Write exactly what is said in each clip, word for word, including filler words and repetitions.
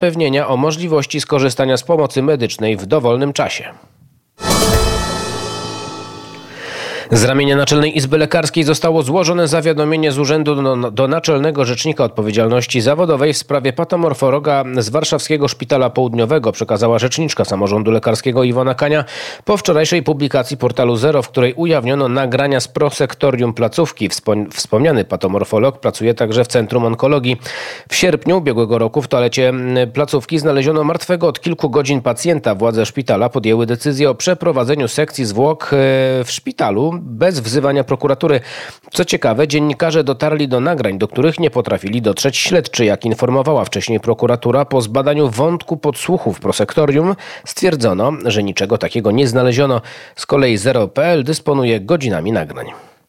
zapewnienia o możliwości skorzystania z pomocy medycznej w dowolnym czasie. Z ramienia Naczelnej Izby Lekarskiej zostało złożone zawiadomienie z Urzędu do, do Naczelnego Rzecznika Odpowiedzialności Zawodowej w sprawie patomorfologa z Warszawskiego Szpitala Południowego, przekazała rzeczniczka Samorządu Lekarskiego Iwona Kania po wczorajszej publikacji portalu Zero, w której ujawniono nagrania z prosektorium placówki. Wspom- wspomniany patomorfolog pracuje także w Centrum Onkologii. W sierpniu ubiegłego roku w toalecie placówki znaleziono martwego od kilku godzin pacjenta. Władze szpitala podjęły decyzję o przeprowadzeniu sekcji zwłok w szpitalu bez wzywania prokuratury. Co ciekawe, dziennikarze dotarli do nagrań, do których nie potrafili dotrzeć śledczy. Jak informowała wcześniej prokuratura, po zbadaniu wątku podsłuchu w prosektorium stwierdzono, że niczego takiego nie znaleziono. Z kolei Zero kropka pe el dysponuje godzinami nagrań.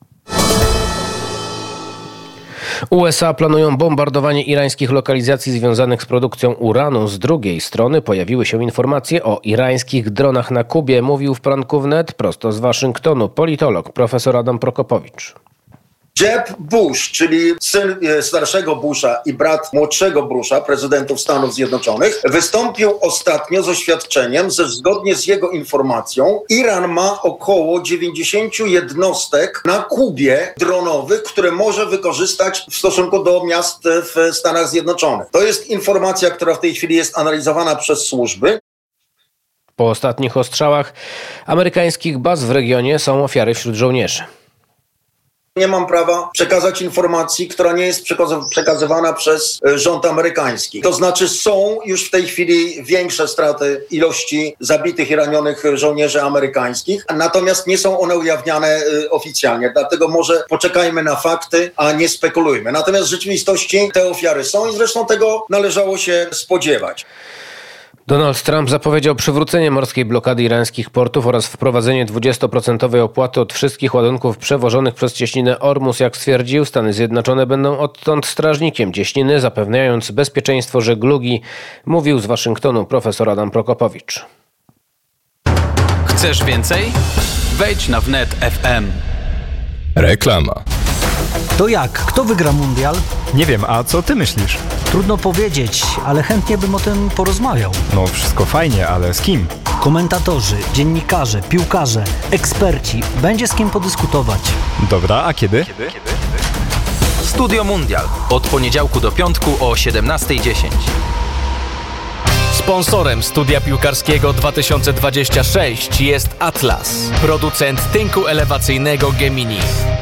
U S A planują bombardowanie irańskich lokalizacji związanych z produkcją uranu. Z drugiej strony pojawiły się informacje o irańskich dronach na Kubie. Mówił w poranku wnet prosto z Waszyngtonu politolog profesor Adam Prokopowicz. Jeb Bush, czyli syn starszego Busha i brat młodszego Busha, prezydentów Stanów Zjednoczonych, wystąpił ostatnio z oświadczeniem, że zgodnie z jego informacją Iran ma około dziewięćdziesiąt jednostek na Kubie dronowych, które może wykorzystać w stosunku do miast w Stanach Zjednoczonych. To jest informacja, która w tej chwili jest analizowana przez służby. Po ostatnich ostrzałach amerykańskich baz w regionie są ofiary wśród żołnierzy. Nie mam prawa przekazać informacji, która nie jest przekazywana przez rząd amerykański. To znaczy są już w tej chwili większe straty ilości zabitych i ranionych żołnierzy amerykańskich, natomiast nie są one ujawniane oficjalnie. Dlatego może poczekajmy na fakty, a nie spekulujmy. Natomiast w rzeczywistości te ofiary są i zresztą tego należało się spodziewać. Donald Trump zapowiedział przywrócenie morskiej blokady irańskich portów oraz wprowadzenie dwudziestoprocentowej opłaty od wszystkich ładunków przewożonych przez cieśninę Ormus. Jak stwierdził, Stany Zjednoczone będą odtąd strażnikiem cieśniny, zapewniając bezpieczeństwo żeglugi, mówił z Waszyngtonu profesor Adam Prokopowicz. Chcesz więcej? Wejdź na wnet kropka ef em. Reklama. To jak? Kto wygra mundial? Nie wiem, a co ty myślisz? Trudno powiedzieć, ale chętnie bym o tym porozmawiał. No wszystko fajnie, ale z kim? Komentatorzy, dziennikarze, piłkarze, eksperci. Będzie z kim podyskutować. Dobra, a kiedy? Kiedy? Kiedy? Studio Mundial. Od poniedziałku do piątku o siedemnasta dziesięć. Sponsorem studia piłkarskiego dwa tysiące dwudziestego szóstego jest Atlas, producent tynku elewacyjnego Gemini.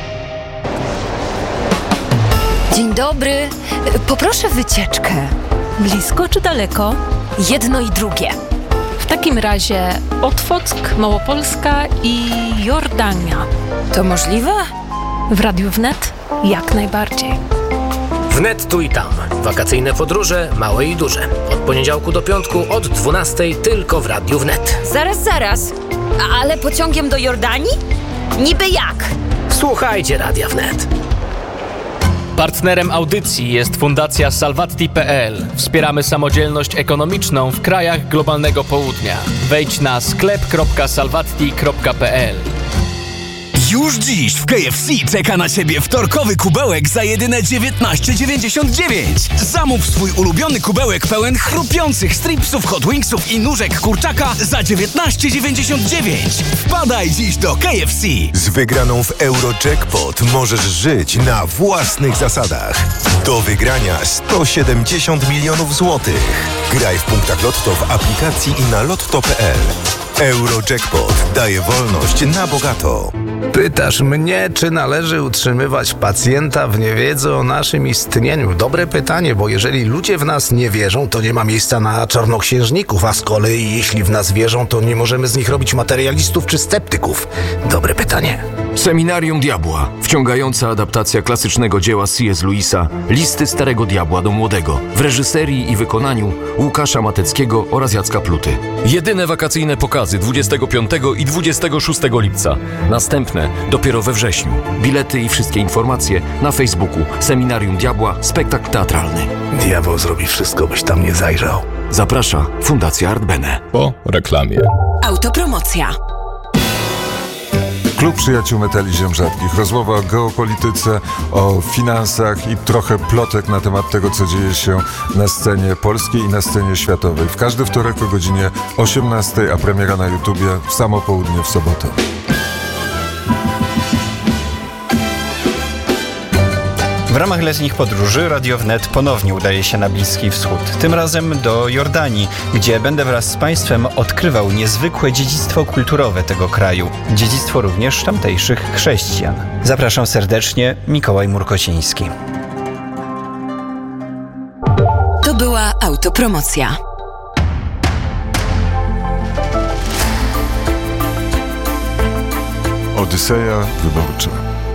Dzień dobry. Poproszę wycieczkę. Blisko czy daleko? Jedno i drugie. W takim razie Otwock, Małopolska i Jordania. To możliwe? W Radiu Wnet jak najbardziej. Wnet tu i tam. Wakacyjne podróże, małe i duże. Od poniedziałku do piątku od dwunastej tylko w Radiu Wnet. Zaraz, zaraz. Ale pociągiem do Jordanii? Niby jak? Słuchajcie Radia Wnet. Partnerem audycji jest Fundacja Salvati kropka pe el. Wspieramy samodzielność ekonomiczną w krajach globalnego południa. Wejdź na sklep kropka salvati kropka pe el. Już dziś w K F C czeka na Ciebie wtorkowy kubełek za jedyne dziewiętnaście dziewięćdziesiąt dziewięć. Zamów swój ulubiony kubełek pełen chrupiących stripsów, hot wingsów i nóżek kurczaka za dziewiętnaście dziewięćdziesiąt dziewięć. Wpadaj dziś do K F C. Z wygraną w Eurojackpot możesz żyć na własnych zasadach. Do wygrania sto siedemdziesiąt milionów złotych. Graj w punktach Lotto w aplikacji i na lotto kropka pe el. Eurojackpot daje wolność na bogato. Pytasz mnie, czy należy utrzymywać pacjenta w niewiedzy o naszym istnieniu? Dobre pytanie, bo jeżeli ludzie w nas nie wierzą, to nie ma miejsca na czarnoksiężników, a z kolei jeśli w nas wierzą, to nie możemy z nich robić materialistów czy sceptyków. Dobre pytanie. Seminarium Diabła. Wciągająca adaptacja klasycznego dzieła C S Lewisa Listy Starego Diabła do Młodego w reżyserii i wykonaniu Łukasza Mateckiego oraz Jacka Pluty. Jedyne wakacyjne pokazy dwudziestego piątego i dwudziestego szóstego lipca. Następne dopiero we wrześniu. Bilety i wszystkie informacje na Facebooku Seminarium Diabła Spektakl Teatralny. Diabeł zrobi wszystko, byś tam nie zajrzał. Zaprasza Fundacja Art Bene. Po reklamie. Autopromocja. Klub Przyjaciół Metali Ziem Rzadkich. Rozmowa o geopolityce, o finansach i trochę plotek na temat tego, co dzieje się na scenie polskiej i na scenie światowej. W każdy wtorek o godzinie osiemnastej, a premiera na YouTubie w samo południe w sobotę. W ramach letnich podróży Radio Wnet ponownie udaje się na Bliski Wschód. Tym razem do Jordanii, gdzie będę wraz z Państwem odkrywał niezwykłe dziedzictwo kulturowe tego kraju. Dziedzictwo również tamtejszych chrześcijan. Zapraszam serdecznie, Mikołaj Murkociński. To była autopromocja. Odyseja wyborcza.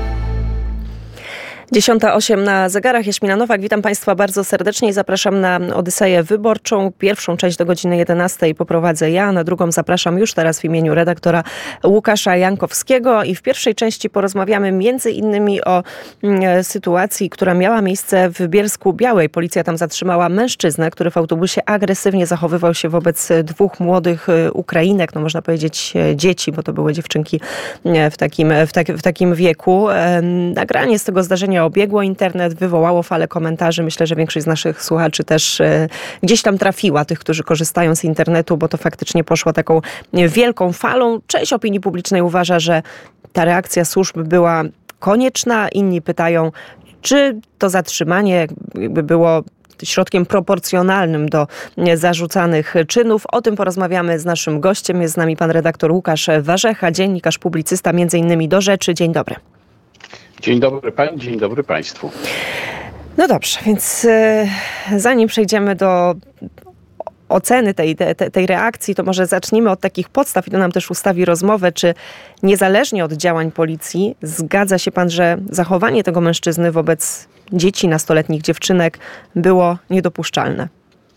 dziesiąta osiem na zegarach. Jaśmina Nowak, witam Państwa bardzo serdecznie i zapraszam na Odyseję Wyborczą. Pierwszą część do godziny jedenastej poprowadzę ja, na drugą zapraszam już teraz w imieniu redaktora Łukasza Jankowskiego i w pierwszej części porozmawiamy między innymi o mm, sytuacji, która miała miejsce w Bielsku Białej. Policja tam zatrzymała mężczyznę, który w autobusie agresywnie zachowywał się wobec dwóch młodych Ukrainek, no można powiedzieć dzieci, bo to były dziewczynki w takim, w tak, w takim wieku. Nagranie z tego zdarzenia obiegło internet, wywołało falę komentarzy. Myślę, że większość z naszych słuchaczy też e, gdzieś tam trafiła, tych, którzy korzystają z internetu, bo to faktycznie poszło taką wielką falą. Część opinii publicznej uważa, że ta reakcja służb była konieczna. Inni pytają, czy to zatrzymanie jakby było środkiem proporcjonalnym do zarzucanych czynów. O tym porozmawiamy z naszym gościem. Jest z nami pan redaktor Łukasz Warzecha, dziennikarz, publicysta, między innymi do Rzeczy. Dzień dobry. Dzień dobry Pani, dzień dobry Państwu. No dobrze, więc e, zanim przejdziemy do oceny tej, tej, tej reakcji, to może zacznijmy od takich podstaw i to nam też ustawi rozmowę, czy niezależnie od działań policji zgadza się pan, że zachowanie tego mężczyzny wobec dzieci, nastoletnich dziewczynek było niedopuszczalne?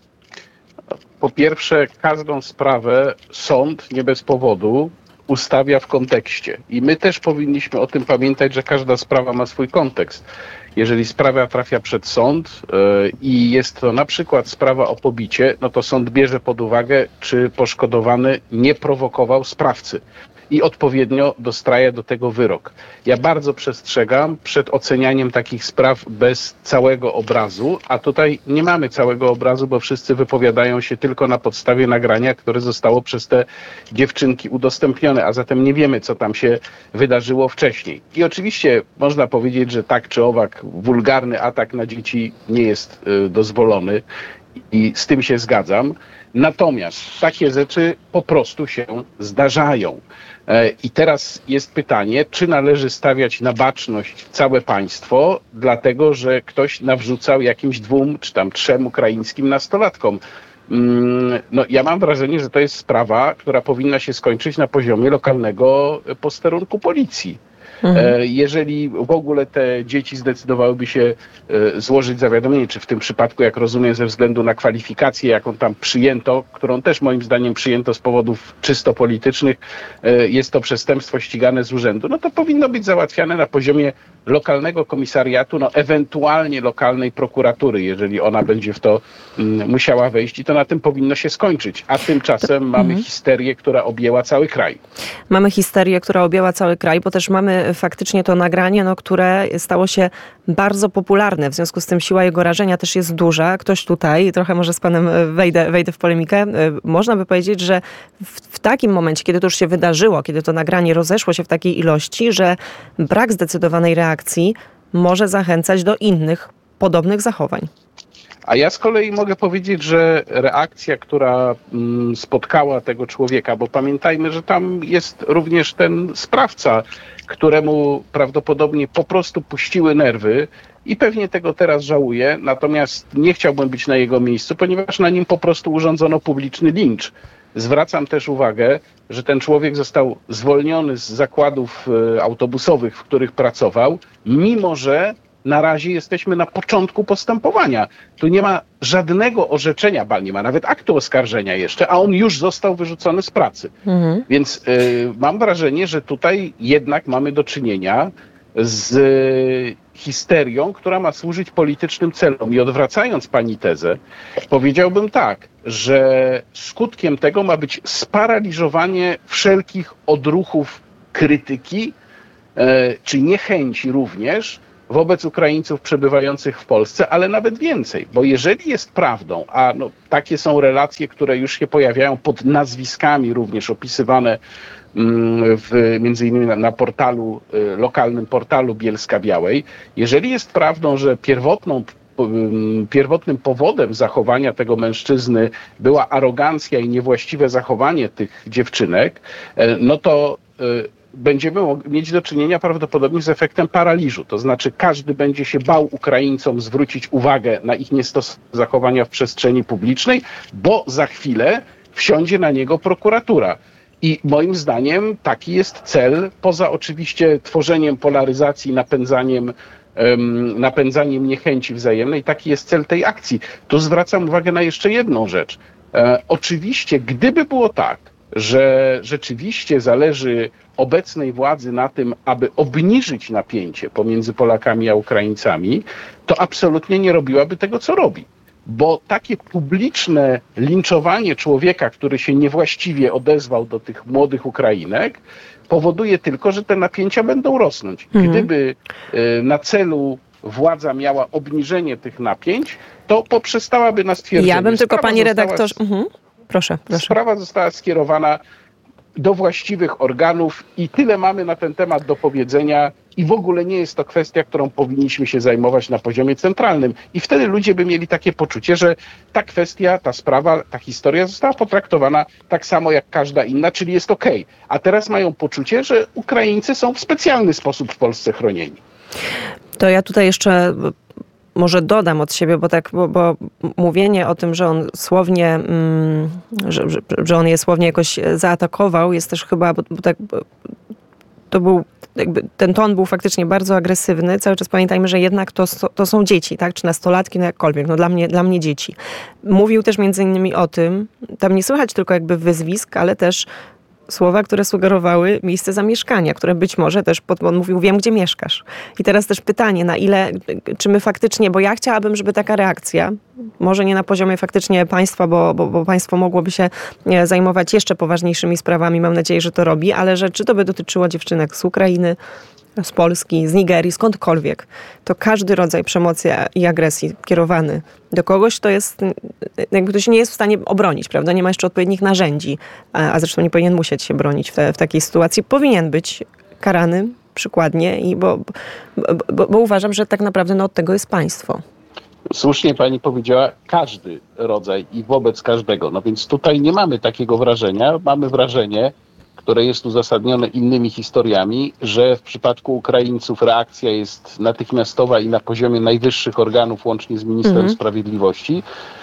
Po pierwsze, każdą sprawę sąd nie bez powodu ustawia w kontekście. I my też powinniśmy o tym pamiętać, że każda sprawa ma swój kontekst. Jeżeli sprawa trafia przed sąd yy, i jest to na przykład sprawa o pobicie, no to sąd bierze pod uwagę, czy poszkodowany nie prowokował sprawcy. I odpowiednio dostraja do tego wyrok. Ja bardzo przestrzegam przed ocenianiem takich spraw bez całego obrazu, a tutaj nie mamy całego obrazu, bo wszyscy wypowiadają się tylko na podstawie nagrania, które zostało przez te dziewczynki udostępnione, a zatem nie wiemy, co tam się wydarzyło wcześniej. I oczywiście można powiedzieć, że tak czy owak wulgarny atak na dzieci nie jest y, dozwolony i z tym się zgadzam. Natomiast takie rzeczy po prostu się zdarzają. I teraz jest pytanie, czy należy stawiać na baczność całe państwo, dlatego że ktoś nawrzucał jakimś dwóm czy tam trzem ukraińskim nastolatkom. No, ja mam wrażenie, że to jest sprawa, która powinna się skończyć na poziomie lokalnego posterunku policji. Mhm. Jeżeli w ogóle te dzieci zdecydowałyby się złożyć zawiadomienie, czy w tym przypadku, jak rozumiem, ze względu na kwalifikację, jaką tam przyjęto, którą też moim zdaniem przyjęto z powodów czysto politycznych, jest to przestępstwo ścigane z urzędu, no to powinno być załatwiane na poziomie lokalnego komisariatu, no ewentualnie lokalnej prokuratury, jeżeli ona będzie w to mm, musiała wejść i to na tym powinno się skończyć. A tymczasem to, mamy mm. histerię, która objęła cały kraj. Mamy histerię, która objęła cały kraj, bo też mamy faktycznie to nagranie, no, które stało się bardzo popularne. W związku z tym siła jego rażenia też jest duża. Ktoś tutaj, trochę może z panem wejdę, wejdę w polemikę, można by powiedzieć, że w, w takim momencie, kiedy to już się wydarzyło, kiedy to nagranie rozeszło się w takiej ilości, że brak zdecydowanej reakcji może zachęcać do innych podobnych zachowań. A ja z kolei mogę powiedzieć, że reakcja, która mm, spotkała tego człowieka, bo pamiętajmy, że tam jest również ten sprawca, któremu prawdopodobnie po prostu puściły nerwy i pewnie tego teraz żałuje, natomiast nie chciałbym być na jego miejscu, ponieważ na nim po prostu urządzono publiczny lincz. Zwracam też uwagę, że ten człowiek został zwolniony z zakładów y, autobusowych, w których pracował, mimo że na razie jesteśmy na początku postępowania. Tu nie ma żadnego orzeczenia, ba, nie ma nawet aktu oskarżenia jeszcze, a on już został wyrzucony z pracy. Mhm. Więc y, mam wrażenie, że tutaj jednak mamy do czynienia z y, histerią, która ma służyć politycznym celom. I odwracając pani tezę, powiedziałbym tak, że skutkiem tego ma być sparaliżowanie wszelkich odruchów krytyki czy niechęci również wobec Ukraińców przebywających w Polsce, ale nawet więcej, bo jeżeli jest prawdą, a no, takie są relacje, które już się pojawiają pod nazwiskami również opisywane w, między innymi na, na portalu, lokalnym portalu Bielska-Białej, jeżeli jest prawdą, że pierwotną Pierwotnym powodem zachowania tego mężczyzny była arogancja i niewłaściwe zachowanie tych dziewczynek, no to będziemy mieć do czynienia prawdopodobnie z efektem paraliżu. To znaczy każdy będzie się bał Ukraińcom zwrócić uwagę na ich niestosowne zachowania w przestrzeni publicznej, bo za chwilę wsiądzie na niego prokuratura. I moim zdaniem taki jest cel, poza oczywiście tworzeniem polaryzacji, napędzaniem napędzaniem niechęci wzajemnej. Taki jest cel tej akcji. Tu zwracam uwagę na jeszcze jedną rzecz. E, oczywiście, gdyby było tak, że rzeczywiście zależy obecnej władzy na tym, aby obniżyć napięcie pomiędzy Polakami a Ukraińcami, to absolutnie nie robiłaby tego, co robi. Bo takie publiczne linczowanie człowieka, który się niewłaściwie odezwał do tych młodych Ukrainek, powoduje tylko, że te napięcia będą rosnąć. Mhm. Gdyby y, na celu władza miała obniżenie tych napięć, to poprzestałaby na stwierdzenie. Ja bym tylko, sprawa pani została, redaktor... Mhm. Proszę, proszę. Sprawa została skierowana do właściwych organów i tyle mamy na ten temat do powiedzenia i w ogóle nie jest to kwestia, którą powinniśmy się zajmować na poziomie centralnym. I wtedy ludzie by mieli takie poczucie, że ta kwestia, ta sprawa, ta historia została potraktowana tak samo jak każda inna, czyli jest okej. A teraz mają poczucie, że Ukraińcy są w specjalny sposób w Polsce chronieni. To ja tutaj jeszcze może dodam od siebie, bo tak, bo, bo mówienie o tym, że on słownie, mm, że, że, że on je słownie jakoś zaatakował, jest też chyba, bo, bo tak, bo to był, jakby ten ton był faktycznie bardzo agresywny. Cały czas pamiętajmy, że jednak to, to są dzieci, tak? Czy nastolatki, no jakkolwiek, no dla mnie, dla mnie dzieci. Mówił też między innymi o tym, tam nie słychać tylko jakby wyzwisk, ale też słowa, które sugerowały miejsce zamieszkania, które być może też, pod, on mówił, wiem, gdzie mieszkasz. I teraz też pytanie, na ile, czy my faktycznie, bo ja chciałabym, żeby taka reakcja, może nie na poziomie faktycznie państwa, bo, bo, bo państwo mogłoby się zajmować jeszcze poważniejszymi sprawami, mam nadzieję, że to robi, ale że czy to by dotyczyło dziewczynek z Ukrainy, z Polski, z Nigerii, skądkolwiek, to każdy rodzaj przemocy i agresji kierowany do kogoś, to jest, jakby to się nie jest w stanie obronić, prawda? Nie ma jeszcze odpowiednich narzędzi, a zresztą nie powinien musieć się bronić w, te, w takiej sytuacji. Powinien być karany przykładnie, i bo, bo, bo, bo uważam, że tak naprawdę no, od tego jest państwo. Słusznie pani powiedziała, każdy rodzaj i wobec każdego. No więc tutaj nie mamy takiego wrażenia. Mamy wrażenie, które jest uzasadnione innymi historiami, że w przypadku Ukraińców reakcja jest natychmiastowa i na poziomie najwyższych organów, łącznie z ministrem mhm. sprawiedliwości,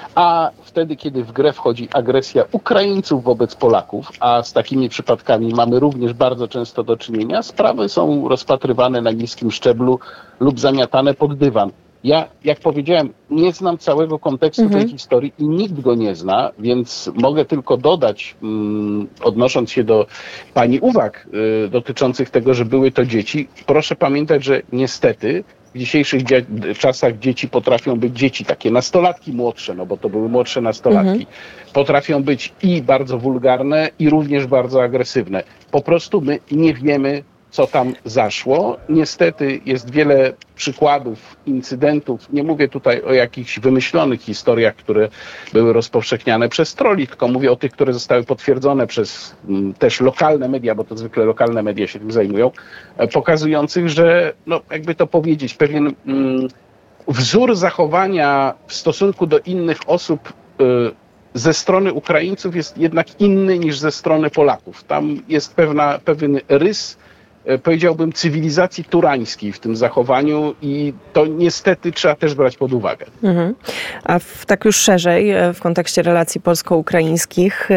a wtedy, kiedy w grę wchodzi agresja Ukraińców wobec Polaków, a z takimi przypadkami mamy również bardzo często do czynienia, sprawy są rozpatrywane na niskim szczeblu lub zamiatane pod dywan. Ja, jak powiedziałem, nie znam całego kontekstu mhm. tej historii i nikt go nie zna, więc mogę tylko dodać, mm, odnosząc się do pani uwag y, dotyczących tego, że były to dzieci. Proszę pamiętać, że niestety w dzisiejszych dzia- czasach dzieci potrafią być dzieci, takie nastolatki młodsze, no bo to były młodsze nastolatki, mhm. potrafią być i bardzo wulgarne, i również bardzo agresywne. Po prostu my nie wiemy, co tam zaszło. Niestety jest wiele przykładów, incydentów. Nie mówię tutaj o jakichś wymyślonych historiach, które były rozpowszechniane przez troli, tylko mówię o tych, które zostały potwierdzone przez m, też lokalne media, bo to zwykle lokalne media się tym zajmują, e, pokazujących, że, no jakby to powiedzieć, pewien m, wzór zachowania w stosunku do innych osób e, ze strony Ukraińców jest jednak inny niż ze strony Polaków. Tam jest pewna, pewien rys, powiedziałbym, cywilizacji turańskiej w tym zachowaniu i to niestety trzeba też brać pod uwagę. Mhm. A w, tak już szerzej, w kontekście relacji polsko-ukraińskich,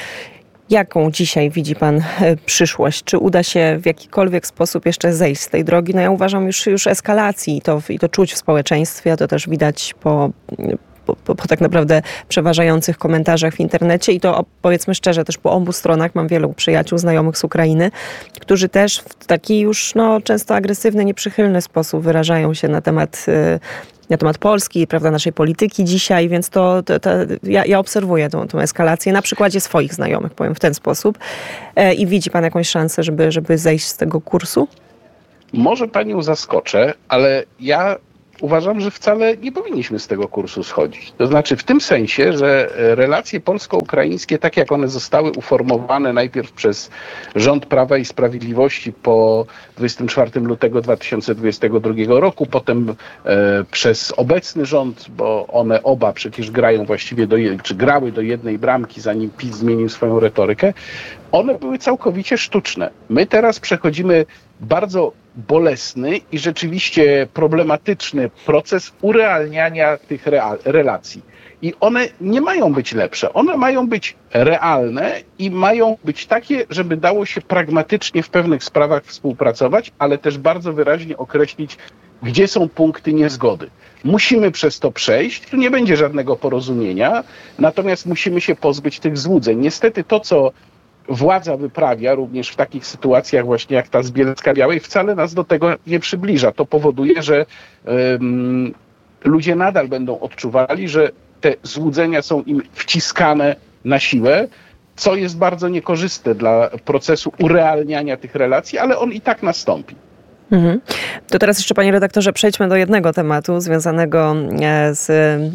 jaką dzisiaj widzi pan przyszłość? Czy uda się w jakikolwiek sposób jeszcze zejść z tej drogi? No ja uważam już, już eskalacji i to, i to czuć w społeczeństwie, a to też widać po... Po, po, po tak naprawdę przeważających komentarzach w internecie i to powiedzmy szczerze, też po obu stronach mam wielu przyjaciół, znajomych z Ukrainy, którzy też w taki już no, często agresywny, nieprzychylny sposób wyrażają się na temat na temat Polski, prawda, naszej polityki dzisiaj, więc to, to, to ja, ja obserwuję tą, tą eskalację na przykładzie swoich znajomych, powiem w ten sposób. E, I widzi pan jakąś szansę, żeby, żeby zejść z tego kursu? Może panią zaskoczę, ale ja uważam, że wcale nie powinniśmy z tego kursu schodzić. To znaczy w tym sensie, że relacje polsko-ukraińskie, tak jak one zostały uformowane najpierw przez rząd Prawa i Sprawiedliwości po dwudziestego czwartego lutego dwa tysiące dwudziestego drugiego roku, potem e, przez obecny rząd, bo one oba przecież grają właściwie, do, czy grały do jednej bramki, zanim PiS zmienił swoją retorykę, one były całkowicie sztuczne. My teraz przechodzimy bardzo bolesny i rzeczywiście problematyczny proces urealniania tych real, relacji. I one nie mają być lepsze. One mają być realne i mają być takie, żeby dało się pragmatycznie w pewnych sprawach współpracować, ale też bardzo wyraźnie określić, gdzie są punkty niezgody. Musimy przez to przejść, tu nie będzie żadnego porozumienia, natomiast musimy się pozbyć tych złudzeń. Niestety to, co władza wyprawia również w takich sytuacjach właśnie jak ta z Bielska-Białej, wcale nas do tego nie przybliża. To powoduje, że um, ludzie nadal będą odczuwali, że te złudzenia są im wciskane na siłę, co jest bardzo niekorzystne dla procesu urealniania tych relacji, ale on i tak nastąpi. Mhm. To teraz jeszcze, panie redaktorze, przejdźmy do jednego tematu związanego z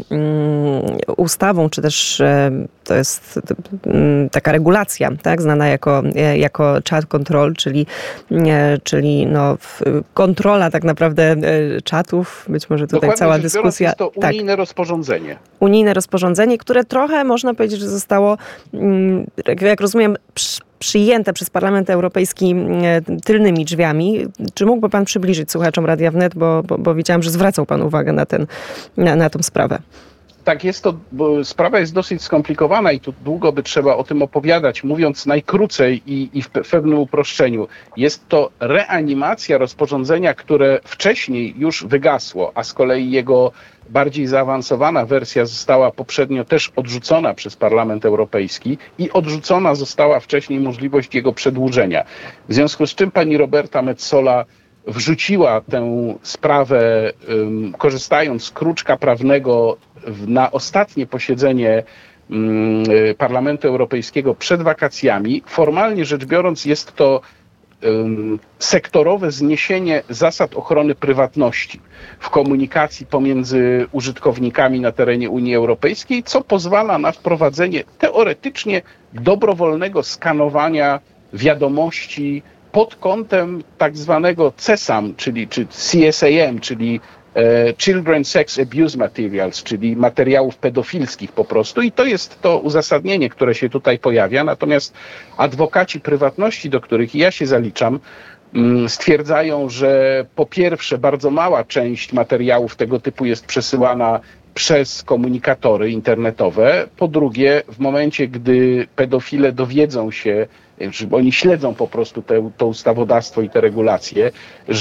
um, ustawą, czy też um, to jest um, taka regulacja, tak, znana jako, jako chat control, czyli, um, czyli no, kontrola tak naprawdę czatów, być może tutaj Dokładnie cała rzecz biorąc, dyskusja. Jest to unijne tak. rozporządzenie. Unijne rozporządzenie, które trochę można powiedzieć, że zostało, um, jak rozumiem, przy, przyjęte przez Parlament Europejski tylnymi drzwiami. Czy mógłby pan przybliżyć słuchaczom Radia Wnet, bo, bo, bo widziałam, że zwracał pan uwagę na, ten, na, na tą sprawę. Tak, jest to, bo sprawa jest dosyć skomplikowana i tu długo by trzeba o tym opowiadać. Mówiąc najkrócej i, i w pewnym uproszczeniu, jest to reanimacja rozporządzenia, które wcześniej już wygasło, a z kolei jego bardziej zaawansowana wersja została poprzednio też odrzucona przez Parlament Europejski i odrzucona została wcześniej możliwość jego przedłużenia. W związku z czym pani Roberta Metsola wrzuciła tę sprawę, um, korzystając z kruczka prawnego w, na ostatnie posiedzenie um, Parlamentu Europejskiego przed wakacjami. Formalnie rzecz biorąc jest to um, sektorowe zniesienie zasad ochrony prywatności w komunikacji pomiędzy użytkownikami na terenie Unii Europejskiej, co pozwala na wprowadzenie teoretycznie dobrowolnego skanowania wiadomości pod kątem tak zwanego C S A M, czyli czy C S A M, czyli e, Children Sex Abuse Materials, czyli materiałów pedofilskich po prostu. I to jest to uzasadnienie, które się tutaj pojawia. Natomiast adwokaci prywatności, do których ja się zaliczam, m, stwierdzają, że po pierwsze bardzo mała część materiałów tego typu jest przesyłana przez komunikatory internetowe. Po drugie, w momencie, gdy pedofile dowiedzą się, że oni śledzą po prostu te, to ustawodawstwo i te regulacje,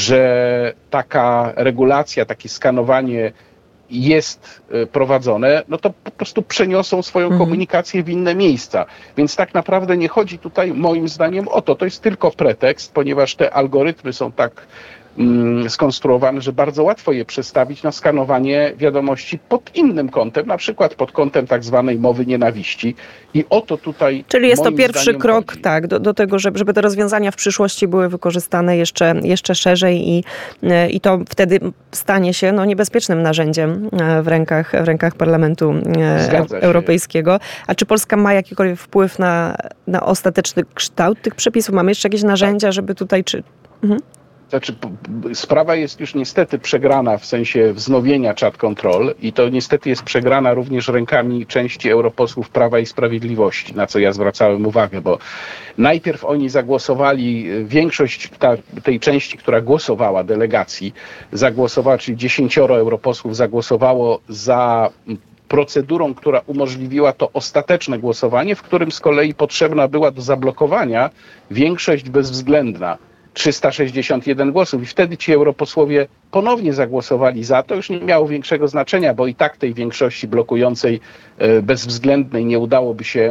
że taka regulacja, takie skanowanie jest prowadzone, no to po prostu przeniosą swoją mhm. komunikację w inne miejsca. Więc tak naprawdę nie chodzi tutaj moim zdaniem o to. To jest tylko pretekst, ponieważ te algorytmy są tak skonstruowane, że bardzo łatwo je przestawić na skanowanie wiadomości pod innym kątem, na przykład pod kątem tak zwanej mowy nienawiści. I o to tutaj Czyli jest to pierwszy krok chodzi. tak, do, do tego, żeby, żeby te rozwiązania w przyszłości były wykorzystane jeszcze, jeszcze szerzej i, i to wtedy stanie się no, niebezpiecznym narzędziem w rękach, w rękach Parlamentu Europejskiego. A czy Polska ma jakikolwiek wpływ na, na ostateczny kształt tych przepisów? Mamy jeszcze jakieś narzędzia, żeby tutaj... czy mhm. Znaczy, sprawa jest już niestety przegrana w sensie wznowienia chat control i to niestety jest przegrana również rękami części europosłów Prawa i Sprawiedliwości, na co ja zwracałem uwagę, bo najpierw oni zagłosowali, większość ta, tej części, która głosowała, delegacji, zagłosowała, czyli dziesięcioro europosłów zagłosowało za procedurą, która umożliwiła to ostateczne głosowanie, w którym z kolei potrzebna była do zablokowania większość bezwzględna. trzysta sześćdziesiąt jeden głosów i wtedy ci europosłowie ponownie zagłosowali za to. Już nie miało większego znaczenia, bo i tak tej większości blokującej bezwzględnej nie udałoby się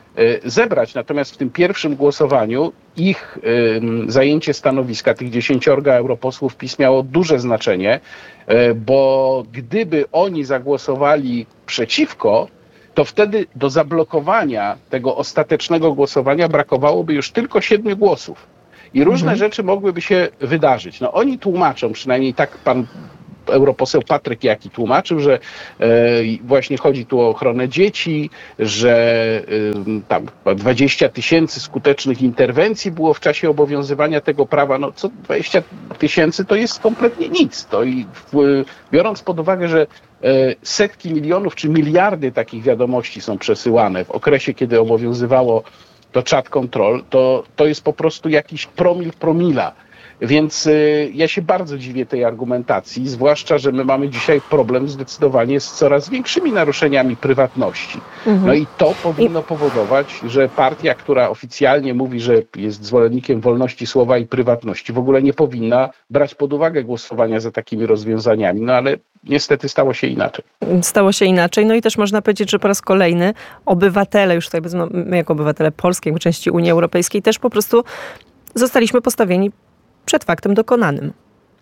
zebrać. Natomiast w tym pierwszym głosowaniu ich zajęcie stanowiska, tych dziesięciorga europosłów PiS miało duże znaczenie, bo gdyby oni zagłosowali przeciwko, to wtedy do zablokowania tego ostatecznego głosowania brakowałoby już tylko siedmiu głosów. I różne mhm. rzeczy mogłyby się wydarzyć. No oni tłumaczą, przynajmniej tak pan europoseł Patryk Jaki tłumaczył, że e, właśnie chodzi tu o ochronę dzieci, że e, tam dwadzieścia tysięcy skutecznych interwencji było w czasie obowiązywania tego prawa. No co dwadzieścia tysięcy to jest kompletnie nic. To i w, biorąc pod uwagę, że e, setki milionów czy miliardy takich wiadomości są przesyłane w okresie, kiedy obowiązywało to chat control, to, to jest po prostu jakiś promil promila. Więc y, ja się bardzo dziwię tej argumentacji, zwłaszcza, że my mamy dzisiaj problem zdecydowanie z coraz większymi naruszeniami prywatności. Mhm. No i to powinno powodować, że partia, która oficjalnie mówi, że jest zwolennikiem wolności słowa i prywatności, w ogóle nie powinna brać pod uwagę głosowania za takimi rozwiązaniami. No ale niestety stało się inaczej. Stało się inaczej. No i też można powiedzieć, że po raz kolejny obywatele, już tutaj my jako obywatele polskiej części Unii Europejskiej też po prostu zostaliśmy postawieni przed faktem dokonanym.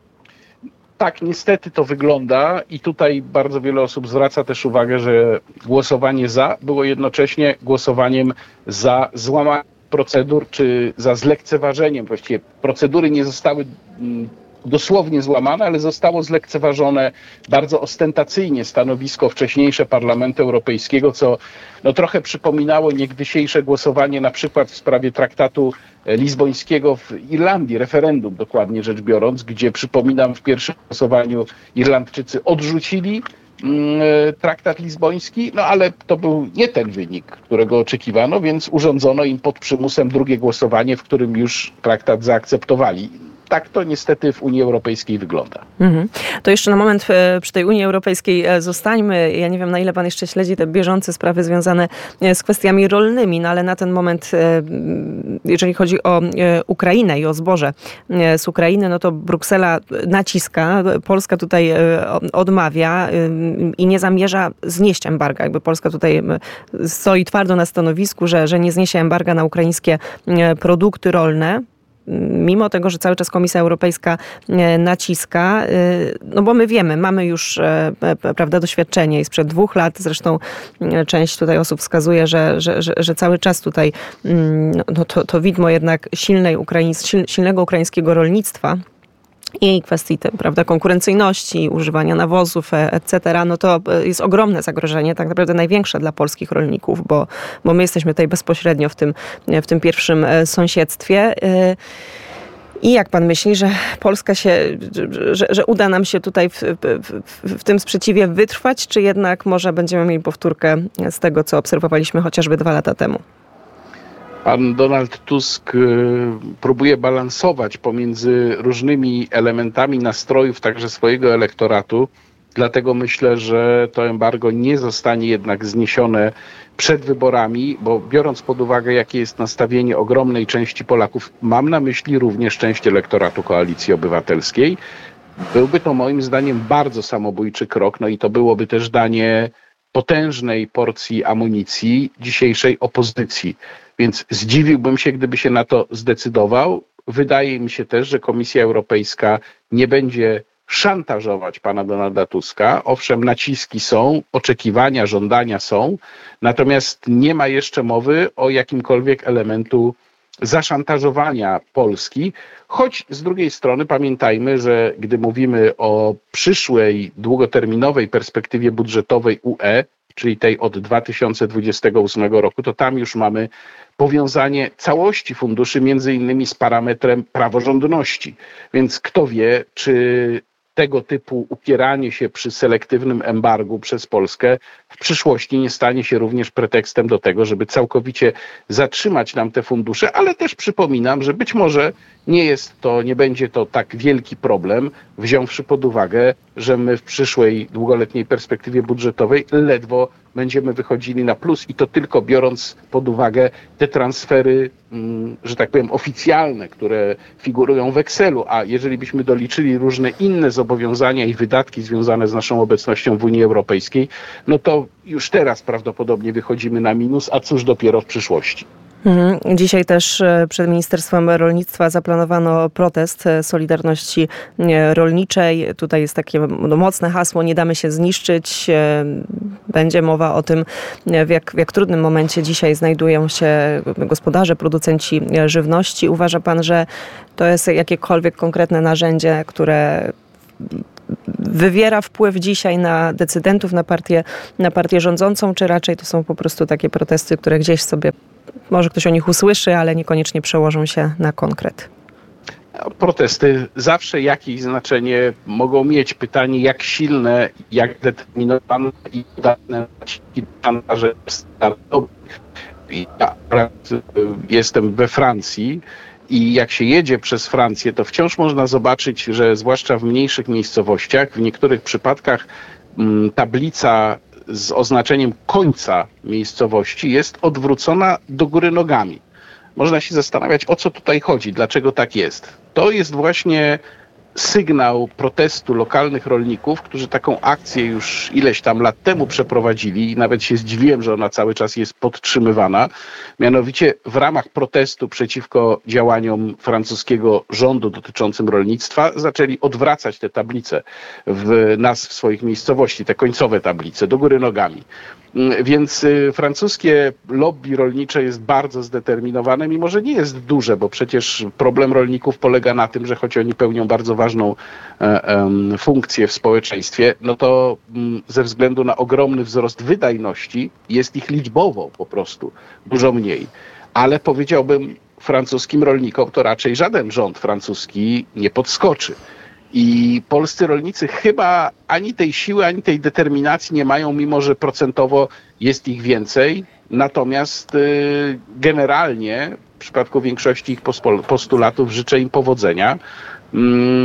Tak, niestety to wygląda i tutaj bardzo wiele osób zwraca też uwagę, że głosowanie za było jednocześnie głosowaniem za złamaniem procedur, czy za zlekceważeniem. Właściwie procedury nie zostały dosłownie złamane, ale zostało zlekceważone bardzo ostentacyjnie stanowisko wcześniejsze Parlamentu Europejskiego, co no, trochę przypominało niegdysiejsze głosowanie na przykład w sprawie traktatu lizbońskiego w Irlandii, referendum dokładnie rzecz biorąc, gdzie przypominam w pierwszym głosowaniu Irlandczycy odrzucili traktat lizboński, no ale to był nie ten wynik, którego oczekiwano, więc urządzono im pod przymusem drugie głosowanie, w którym już traktat zaakceptowali. Tak to niestety w Unii Europejskiej wygląda. Mhm. To jeszcze na moment przy tej Unii Europejskiej zostańmy. Ja nie wiem, na ile pan jeszcze śledzi te bieżące sprawy związane z kwestiami rolnymi, no ale na ten moment, jeżeli chodzi o Ukrainę i o zboże z Ukrainy, no to Bruksela naciska, Polska tutaj odmawia i nie zamierza znieść embarga. Jakby Polska tutaj stoi twardo na stanowisku, że, że nie zniesie embarga na ukraińskie produkty rolne. Mimo tego, że cały czas Komisja Europejska naciska, no bo my wiemy, mamy już prawda, doświadczenie i sprzed dwóch lat, zresztą część tutaj osób wskazuje, że, że, że, że cały czas tutaj no to, to widmo jednak silnej ukraińs- silnego ukraińskiego rolnictwa i kwestii te, prawda, konkurencyjności, używania nawozów, et cetera, no to jest ogromne zagrożenie, tak naprawdę największe dla polskich rolników, bo, bo my jesteśmy tutaj bezpośrednio w tym, w tym pierwszym sąsiedztwie. I jak pan myśli, że Polska się, że, że uda nam się tutaj w, w, w tym sprzeciwie wytrwać, czy jednak może będziemy mieli powtórkę z tego, co obserwowaliśmy chociażby dwa lata temu? Pan Donald Tusk próbuje balansować pomiędzy różnymi elementami nastrojów także swojego elektoratu. Dlatego myślę, że to embargo nie zostanie jednak zniesione przed wyborami, bo biorąc pod uwagę, jakie jest nastawienie ogromnej części Polaków, mam na myśli również część elektoratu Koalicji Obywatelskiej, byłby to moim zdaniem bardzo samobójczy krok, no i to byłoby też danie potężnej porcji amunicji dzisiejszej opozycji. Więc zdziwiłbym się, gdyby się na to zdecydował. Wydaje mi się też, że Komisja Europejska nie będzie szantażować pana Donalda Tuska. Owszem, naciski są, oczekiwania, żądania są, natomiast nie ma jeszcze mowy o jakimkolwiek elementu zaszantażowania Polski, choć z drugiej strony pamiętajmy, że gdy mówimy o przyszłej, długoterminowej perspektywie budżetowej U E, czyli tej od dwa tysiące dwudziestego ósmego roku, to tam już mamy powiązanie całości funduszy między innymi z parametrem praworządności. Więc kto wie, czy tego typu upieranie się przy selektywnym embargu przez Polskę w przyszłości nie stanie się również pretekstem do tego, żeby całkowicie zatrzymać nam te fundusze, ale też przypominam, że być może nie jest to, nie będzie to tak wielki problem, wziąwszy pod uwagę, że my w przyszłej długoletniej perspektywie budżetowej ledwo będziemy wychodzili na plus i to tylko biorąc pod uwagę te transfery, że tak powiem, oficjalne, które figurują w Excelu, a jeżeli byśmy doliczyli różne inne zobowiązania i wydatki związane z naszą obecnością w Unii Europejskiej, no to już teraz prawdopodobnie wychodzimy na minus, a cóż dopiero w przyszłości. Dzisiaj też przed Ministerstwem Rolnictwa zaplanowano protest Solidarności Rolniczej. Tutaj jest takie no, mocne hasło, nie damy się zniszczyć. Będzie mowa o tym, w jak, w jak trudnym momencie dzisiaj znajdują się gospodarze, producenci żywności. Uważa pan, że to jest jakiekolwiek konkretne narzędzie, które wywiera wpływ dzisiaj na decydentów, na partię, na partię rządzącą, czy raczej to są po prostu takie protesty, które gdzieś sobie, może ktoś o nich usłyszy, ale niekoniecznie przełożą się na konkret? Protesty zawsze jakieś znaczenie mogą mieć. Pytanie, jak silne, jak determinowane i udatne że ja jestem we Francji i jak się jedzie przez Francję, to wciąż można zobaczyć, że zwłaszcza w mniejszych miejscowościach, w niektórych przypadkach m, tablica z oznaczeniem końca miejscowości jest odwrócona do góry nogami. Można się zastanawiać, o co tutaj chodzi, dlaczego tak jest. To jest właśnie sygnał protestu lokalnych rolników, którzy taką akcję już ileś tam lat temu przeprowadzili i nawet się zdziwiłem, że ona cały czas jest podtrzymywana. Mianowicie w ramach protestu przeciwko działaniom francuskiego rządu dotyczącym rolnictwa zaczęli odwracać te tablice w nas w swoich miejscowości, te końcowe tablice, do góry nogami. Więc y, francuskie lobby rolnicze jest bardzo zdeterminowane, mimo że nie jest duże, bo przecież problem rolników polega na tym, że choć oni pełnią bardzo ważną e, e, funkcję w społeczeństwie, no to m, ze względu na ogromny wzrost wydajności jest ich liczbowo po prostu dużo mniej. Ale powiedziałbym francuskim rolnikom, to raczej żaden rząd francuski nie podskoczy. I polscy rolnicy chyba ani tej siły, ani tej determinacji nie mają, mimo że procentowo jest ich więcej. Natomiast y, generalnie w przypadku większości ich postulatów życzę im powodzenia. Y,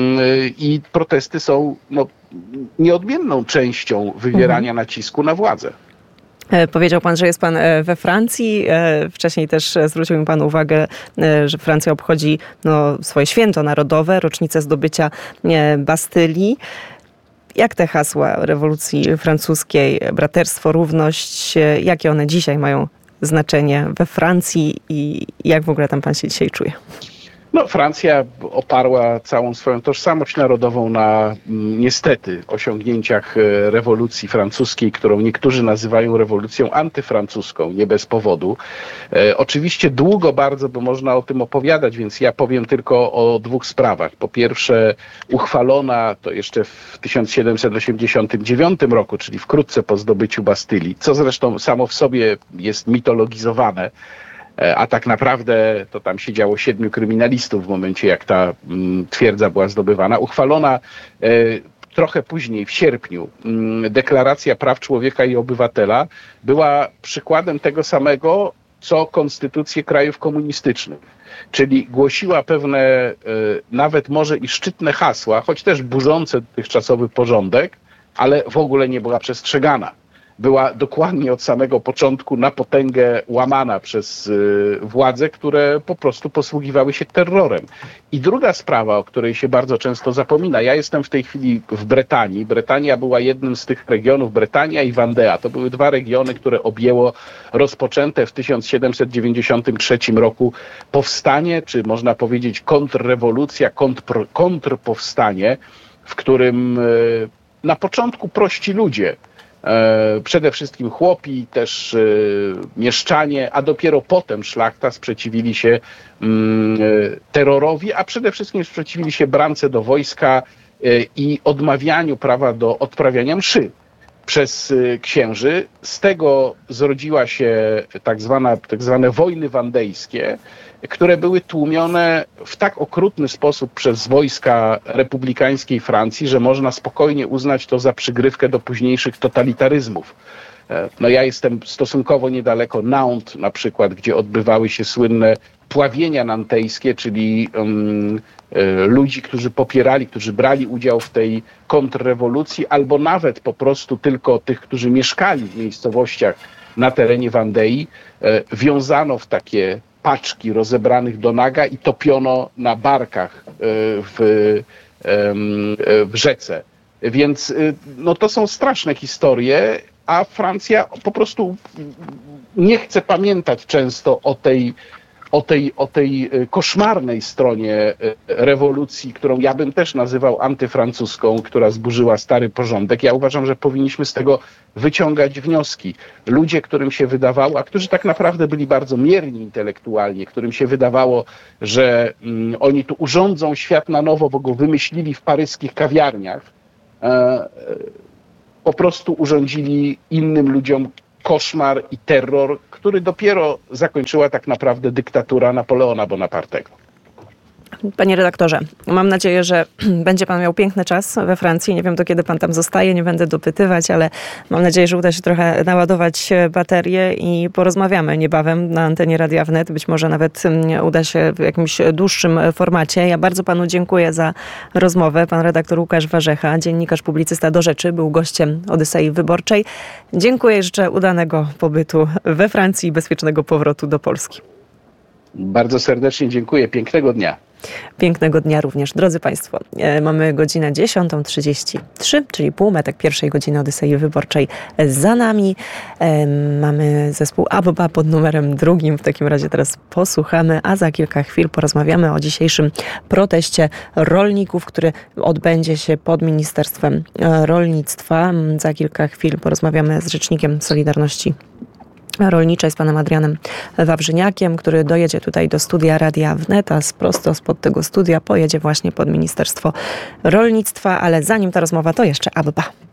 I protesty są no, nieodmienną częścią wywierania mhm. nacisku na władzę. Powiedział pan, że jest pan we Francji. Wcześniej też zwrócił mi pan uwagę, że Francja obchodzi no, swoje święto narodowe, rocznicę zdobycia Bastylii. Jak te hasła rewolucji francuskiej, braterstwo, równość, jakie one dzisiaj mają znaczenie we Francji i jak w ogóle tam pan się dzisiaj czuje? No, Francja oparła całą swoją tożsamość narodową na niestety osiągnięciach rewolucji francuskiej, którą niektórzy nazywają rewolucją antyfrancuską, nie bez powodu. E, oczywiście długo bardzo by można o tym opowiadać, więc ja powiem tylko o dwóch sprawach. Po pierwsze, uchwalona to jeszcze w tysiąc siedemset osiemdziesiątym dziewiątym roku, czyli wkrótce po zdobyciu Bastylii, co zresztą samo w sobie jest mitologizowane, a tak naprawdę to tam siedziało siedmiu kryminalistów w momencie, jak ta m, twierdza była zdobywana. Uchwalona e, trochę później, w sierpniu, m, Deklaracja Praw Człowieka i Obywatela była przykładem tego samego, co konstytucje krajów komunistycznych. Czyli głosiła pewne, e, nawet może i szczytne hasła, choć też burzące dotychczasowy porządek, ale w ogóle nie była przestrzegana. Była dokładnie od samego początku na potęgę łamana przez y, władze, które po prostu posługiwały się terrorem. I druga sprawa, o której się bardzo często zapomina. Ja jestem w tej chwili w Bretanii. Bretania była jednym z tych regionów, Bretania i Vandea. To były dwa regiony, które objęło rozpoczęte w tysiąc siedemset dziewięćdziesiątym trzecim roku powstanie, czy można powiedzieć kontrrewolucja, kontr, kontrpowstanie, w którym y, na początku prości ludzie, przede wszystkim chłopi, też mieszczanie, a dopiero potem szlachta sprzeciwili się terrorowi, a przede wszystkim sprzeciwili się brance do wojska i odmawianiu prawa do odprawiania mszy przez księży. Z tego zrodziła się tak zwana, tak zwane wojny wandejskie, które były tłumione w tak okrutny sposób przez wojska republikańskiej Francji, że można spokojnie uznać to za przygrywkę do późniejszych totalitaryzmów. No ja jestem stosunkowo niedaleko Nantes na przykład, gdzie odbywały się słynne pławienia nantejskie, czyli um, y, ludzi, którzy popierali, którzy brali udział w tej kontrrewolucji, albo nawet po prostu tylko tych, którzy mieszkali w miejscowościach na terenie Wandei, y, wiązano w takie paczki rozebranych do naga i topiono na barkach y, w, y, y, w rzece. Więc y, no to są straszne historie, a Francja po prostu nie chce pamiętać często o tej O tej, o tej koszmarnej stronie rewolucji, którą ja bym też nazywał antyfrancuską, która zburzyła stary porządek. Ja uważam, że powinniśmy z tego wyciągać wnioski. Ludzie, którym się wydawało, a którzy tak naprawdę byli bardzo mierni intelektualnie, którym się wydawało, że mm, oni tu urządzą świat na nowo, bo go wymyślili w paryskich kawiarniach, e, po prostu urządzili innym ludziom koszmar i terror, który dopiero zakończyła tak naprawdę dyktatura Napoleona Bonapartego. Panie redaktorze, mam nadzieję, że będzie pan miał piękny czas we Francji. Nie wiem, do kiedy pan tam zostaje, nie będę dopytywać, ale mam nadzieję, że uda się trochę naładować baterię i porozmawiamy niebawem na antenie Radia Wnet. Być może nawet uda się w jakimś dłuższym formacie. Ja bardzo panu dziękuję za rozmowę. Pan redaktor Łukasz Warzecha, dziennikarz, publicysta Do Rzeczy, był gościem Odysei Wyborczej. Dziękuję i życzę udanego pobytu we Francji i bezpiecznego powrotu do Polski. Bardzo serdecznie dziękuję. Pięknego dnia. Pięknego dnia również. Drodzy Państwo, mamy godzinę dziesiątą trzydzieści trzy, czyli półmetek pierwszej godziny Odysei Wyborczej za nami. Mamy zespół Abba pod numerem drugim. W takim razie teraz posłuchamy, a za kilka chwil porozmawiamy o dzisiejszym proteście rolników, który odbędzie się pod Ministerstwem Rolnictwa. Za kilka chwil porozmawiamy z rzecznikiem Solidarności Rolniczej, z panem Adrianem Wawrzyniakiem, który dojedzie tutaj do studia Radia Wnet, a prosto spod tego studia pojedzie właśnie pod Ministerstwo Rolnictwa, ale zanim ta rozmowa, to jeszcze Abba.